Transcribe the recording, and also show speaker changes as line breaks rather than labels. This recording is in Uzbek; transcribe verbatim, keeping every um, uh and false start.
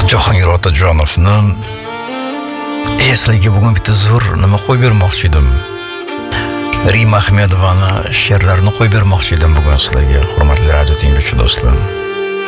Jahongir Otajonovni eslarga bugun bitta zo'r nima qo'yib bermoqchi edim. Rim Ahmedovani she'rlarini qo'yib bermoqchi edim bugun sizlarga, hurmatli radio tinglovchi do'stlar.